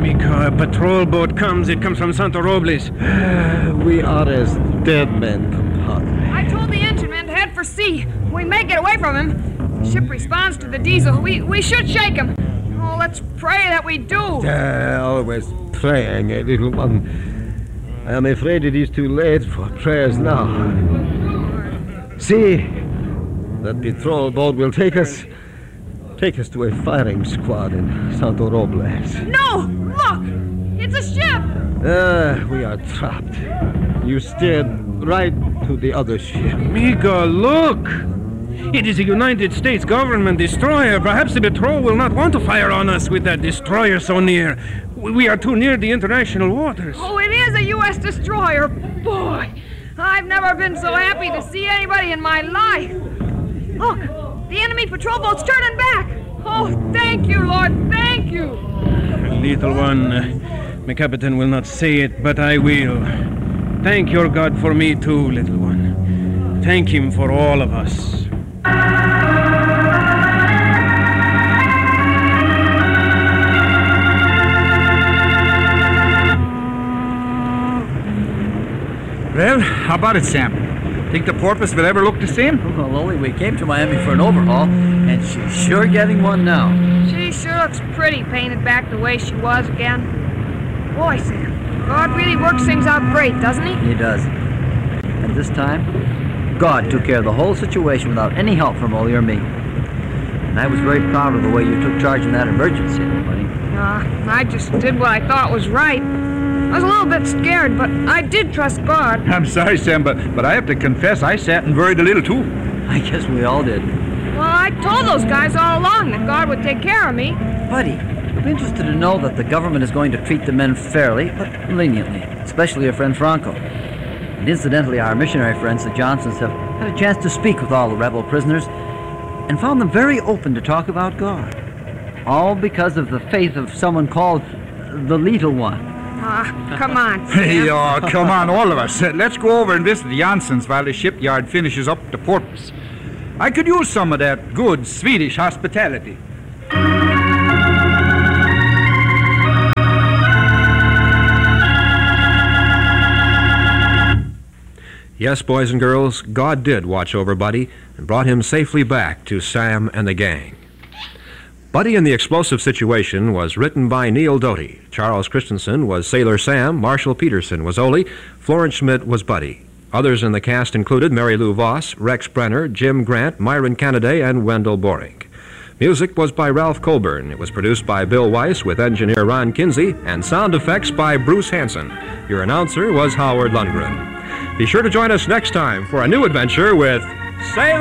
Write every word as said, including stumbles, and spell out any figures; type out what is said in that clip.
Miko, a patrol boat comes. It comes from Santo Robles. We are as dead men, compadre. I told the engine man to head for sea. We may get away from him. The ship responds to the diesel. We we should shake him. Oh, let's pray that we do. Uh, always praying, eh, little one. I am afraid it is too late for prayers now. See, that patrol boat will take us, take us to a firing squad in Santo Robles. No! Look! It's a ship! Ah, we are trapped. You steered right to the other ship. Miko, look! It is a United States government destroyer. Perhaps the patrol will not want to fire on us with that destroyer so near. We are too near the international waters. Oh, it is a U S destroyer. Boy, I've never been so happy to see anybody in my life. Look, the enemy patrol boat's turning back. Oh, thank you, Lord, thank you. Little one, uh, my captain will not say it, but I will. Thank your God for me too, little one. Thank him for all of us. Well, how about it, Sam? Think the Porpoise will ever look the same? Well, only we came to Miami for an overhaul, and she's sure getting one now. She sure looks pretty painted back the way she was again. Boy, Sam, God really works things out great, doesn't he? He does. And this time, God took care of the whole situation without any help from Ole or me. And I was very proud of the way you took charge in that emergency, buddy. Uh, I just did what I thought was right. I was a little bit scared, but I did trust God. I'm sorry, Sam, but, but I have to confess I sat and worried a little, too. I guess we all did. Well, I told those guys all along that God would take care of me. Buddy, I'm interested to know that the government is going to treat the men fairly, but leniently, especially your friend Franco. And incidentally, our missionary friends, the Johnsons, have had a chance to speak with all the rebel prisoners and found them very open to talk about God. All because of the faith of someone called the Little One. Ah, come on, Sam. Hey, oh, come on, all of us. Uh, let's go over and visit the Janssens while the shipyard finishes up the Porpoise. I could use some of that good Swedish hospitality. Yes, boys and girls, God did watch over Buddy and brought him safely back to Sam and the gang. Buddy in the Explosive Situation was written by Neil Doty. Charles Christensen was Sailor Sam, Marshall Peterson was Ole, Florence Schmidt was Buddy. Others in the cast included Mary Lou Voss, Rex Brenner, Jim Grant, Myron Canaday, and Wendell Boring. Music was by Ralph Colburn. It was produced by Bill Weiss with engineer Ron Kinsey, and sound effects by Bruce Hanson. Your announcer was Howard Lundgren. Be sure to join us next time for a new adventure with Sailor